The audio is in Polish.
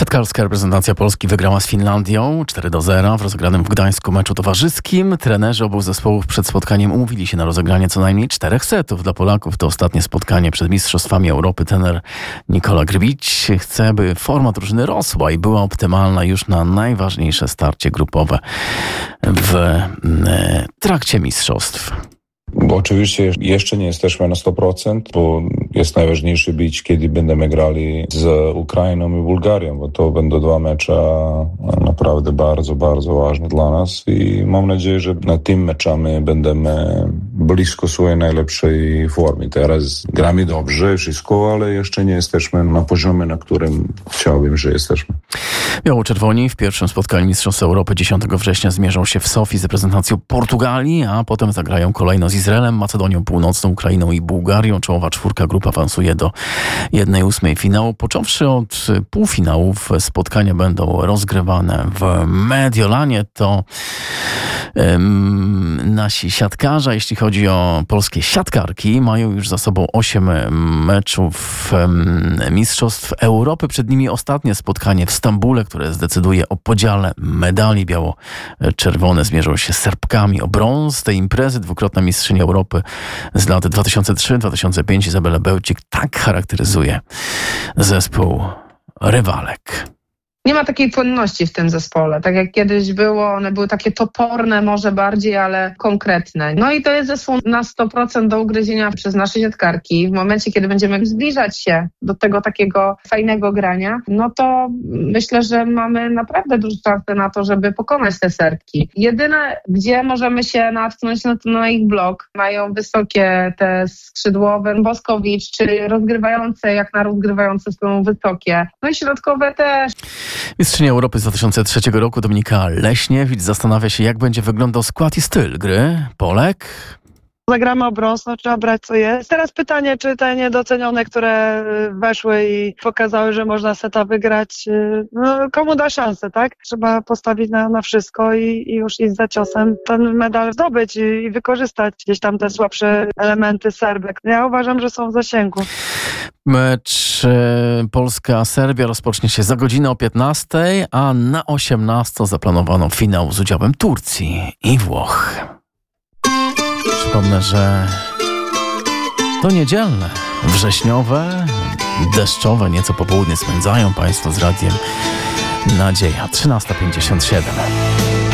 Siatkarska reprezentacja Polski wygrała z Finlandią 4-0 w rozegranym w Gdańsku meczu towarzyskim. Trenerzy obu zespołów przed spotkaniem umówili się na rozegranie co najmniej 4 setów. Dla Polaków to ostatnie spotkanie przed Mistrzostwami Europy. Trener Nikola Grbić chce, by forma drużyny rosła i była optymalna już na najważniejsze starcie grupowe w trakcie mistrzostw. Bo oczywiście jeszcze nie jesteśmy na 100%, bo jest najważniejszy być, kiedy będziemy grali z Ukrainą i Bułgarią, bo to będą 2 mecze naprawdę bardzo, bardzo ważne dla nas i mam nadzieję, że na tym meczami będziemy blisko swojej najlepszej formie. Teraz gramy dobrze, wszystko, ale jeszcze nie jesteśmy na poziomie, na którym chciałbym, że jesteśmy. Biało-czerwoni w pierwszym spotkaniu Mistrzostw Europy 10 września zmierzą się w Sofii z reprezentacją Portugalii, a potem zagrają kolejno z Izraelem, Macedonią Północną, Ukrainą i Bułgarią. Czołowa 4 grup awansuje do 1/8 finału. Począwszy od półfinałów, spotkania będą rozgrywane w Mediolanie. To nasi siatkarze, jeśli chodzi o polskie siatkarki, mają już za sobą 8 meczów Mistrzostw Europy. Przed nimi ostatnie spotkanie w Stambule, które zdecyduje o podziale medali. Biało-czerwone zmierzą się z Serbkami o brąz tej imprezy. Dwukrotna mistrzyni Europy z lat 2003-2005 Izabela Bełcik tak charakteryzuje zespół rywalek. Nie ma takiej płynności w tym zespole. Tak jak kiedyś było, one były takie toporne może bardziej, ale konkretne. No i to jest zespół na 100% do ugryzienia przez nasze siatkarki. W momencie, kiedy będziemy zbliżać się do tego takiego fajnego grania, no to myślę, że mamy naprawdę duże szanse na to, żeby pokonać te Serbki. Jedyne, gdzie możemy się natknąć, no to na ich blok. Mają wysokie te skrzydłowe, Boskowicz, czy rozgrywające, jak na rozgrywające są wysokie. No i środkowe też. Mistrzynia Europy z 2003 roku Dominika Leśniewicz zastanawia się, jak będzie wyglądał skład i styl gry. Polek? Zagramy o brąz, no trzeba brać co jest. Teraz pytanie, czy te niedocenione, które weszły i pokazały, że można seta wygrać, no komu da szansę, tak? Trzeba postawić na wszystko i już iść za ciosem, ten medal zdobyć i wykorzystać gdzieś tam te słabsze elementy Serbek. Ja uważam, że są w zasięgu. Mecz Polska-Serbia rozpocznie się za godzinę o 15, a na 18 zaplanowano finał z udziałem Turcji i Włoch. Przypomnę, że to niedzielne, wrześniowe, deszczowe, nieco popołudnie spędzają Państwo z Radiem Nadzieja. 13:57.